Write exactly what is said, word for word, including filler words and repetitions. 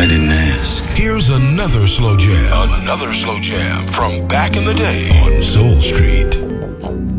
I didn't ask. Here's another slow jam. Another slow jam from back in the day on Soul Street.